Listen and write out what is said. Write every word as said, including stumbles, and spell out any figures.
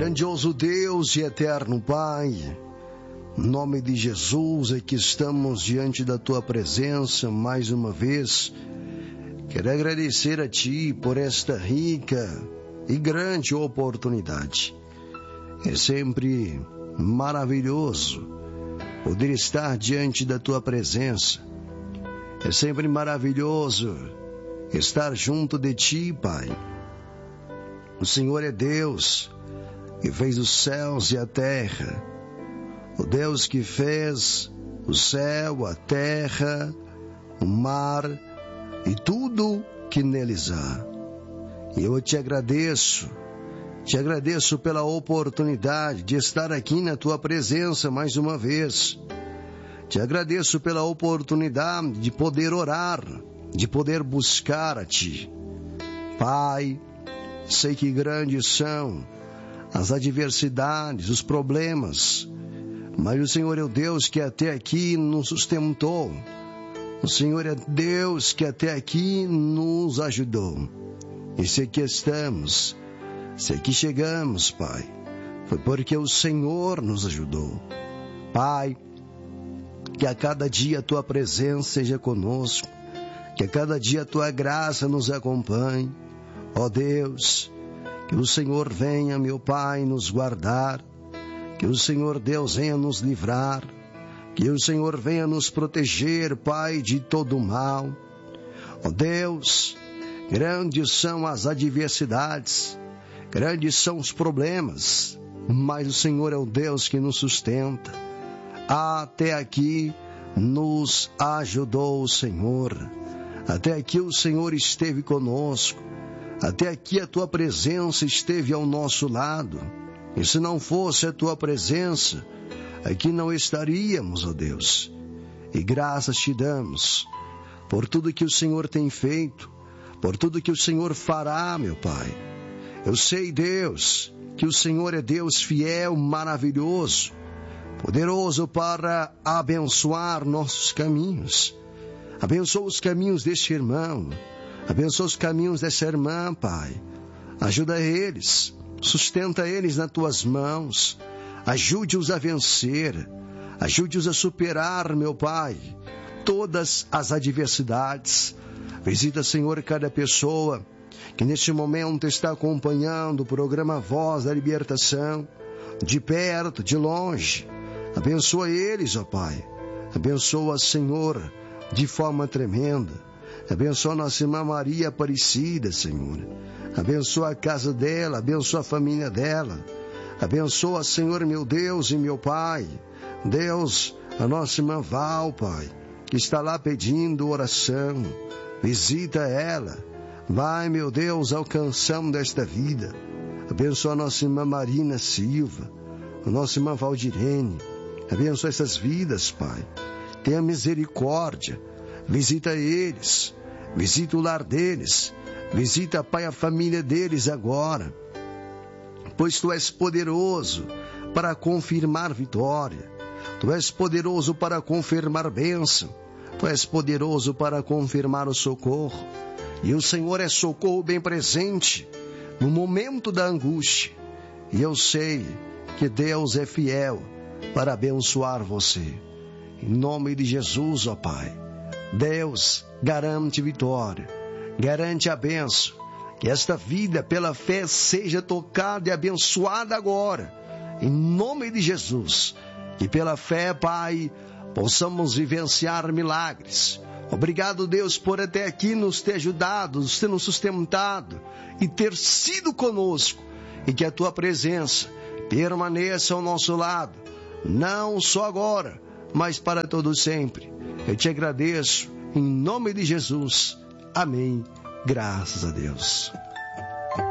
Grandioso Deus e eterno Pai, em nome de Jesus é que estamos diante da Tua presença mais uma vez. Quero agradecer a Ti por esta rica e grande oportunidade. É sempre maravilhoso poder estar diante da Tua presença. É sempre maravilhoso estar junto de Ti, Pai. O Senhor é Deus que fez os céus e a terra. O Deus que fez o céu, a terra, o mar e tudo que neles há. E eu te agradeço, te agradeço pela oportunidade de estar aqui na Tua presença mais uma vez. Te agradeço pela oportunidade de poder orar, de poder buscar a Ti. Pai, sei que grandes são as adversidades, os problemas, mas o Senhor é o Deus que até aqui nos sustentou. O Senhor é Deus que até aqui nos ajudou. E se aqui estamos, se aqui chegamos, Pai, foi porque o Senhor nos ajudou. Pai, que a cada dia a Tua presença seja conosco, que a cada dia a Tua graça nos acompanhe. Ó Deus, que o Senhor venha, meu Pai, nos guardar, que o Senhor Deus venha nos livrar, que o Senhor venha nos proteger, Pai, de todo mal. Ó Deus, grandes são as adversidades, grandes são os problemas, mas o Senhor é o Deus que nos sustenta. Até aqui nos ajudou o Senhor, até aqui o Senhor esteve conosco, até aqui a Tua presença esteve ao nosso lado. E se não fosse a Tua presença, aqui não estaríamos, ó Deus. E graças Te damos por tudo que o Senhor tem feito, por tudo que o Senhor fará, meu Pai. Eu sei, Deus, que o Senhor é Deus fiel, maravilhoso, poderoso para abençoar nossos caminhos. Abençoa os caminhos deste irmão, abençoa os caminhos dessa irmã, Pai. Ajuda eles, sustenta eles nas Tuas mãos. Ajude-os a vencer, ajude-os a superar, meu Pai, todas as adversidades. Visita, Senhor, cada pessoa que neste momento está acompanhando o programa Voz da Libertação, de perto, de longe. Abençoa eles, ó Pai. Abençoa, Senhor, de forma tremenda. Abençoa nossa irmã Maria Aparecida, Senhor. Abençoa a casa dela, abençoa a família dela. Abençoa, Senhor, meu Deus e meu Pai. Deus, a nossa irmã Val, Pai, que está lá pedindo oração. Visita ela. Vai, meu Deus, alcançando esta vida. Abençoa a nossa irmã Marina Silva, a nossa irmã Valdirene. Abençoa essas vidas, Pai. Tenha misericórdia. Visita eles, visita o lar deles, visita, Pai, a família deles agora, pois Tu és poderoso para confirmar vitória, Tu és poderoso para confirmar bênção, Tu és poderoso para confirmar o socorro, e o Senhor é socorro bem presente no momento da angústia, e eu sei que Deus é fiel para abençoar você, em nome de Jesus, ó Pai. Deus garante vitória, garante a bênção, que esta vida pela fé seja tocada e abençoada agora, em nome de Jesus, que pela fé, Pai, possamos vivenciar milagres. Obrigado, Deus, por até aqui nos ter ajudado, nos ter nos sustentado e ter sido conosco, e que a Tua presença permaneça ao nosso lado, não só agora, mas para todo sempre. Eu te agradeço, em nome de Jesus. Amém. Graças a Deus.